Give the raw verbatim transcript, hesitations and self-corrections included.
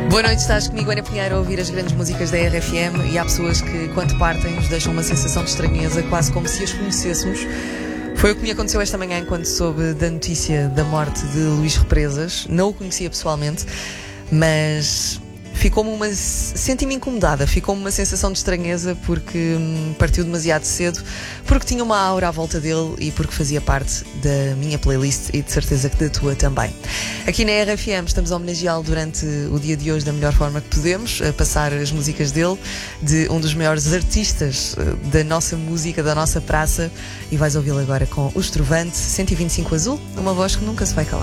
Boa noite, estás comigo, Ana Pinheiro, a ouvir as grandes músicas da R F M, e há pessoas que, quando partem, nos deixam uma sensação de estranheza, quase como se as conhecêssemos. Foi o que me aconteceu esta manhã quando soube da notícia da morte de Luís Represas. Não o conhecia pessoalmente, mas ficou-me uma... senti-me incomodada, ficou-me uma sensação de estranheza porque hum, partiu demasiado cedo, porque tinha uma aura à volta dele e porque fazia parte da minha playlist e de certeza que da tua também. Aqui na R F M estamos a homenageá-lo durante o dia de hoje da melhor forma que podemos, a passar as músicas dele, de um dos maiores artistas da nossa música, da nossa praça, e vais ouvi-lo agora com O Estrovante, cento e vinte e cinco Azul, uma voz que nunca se vai calar.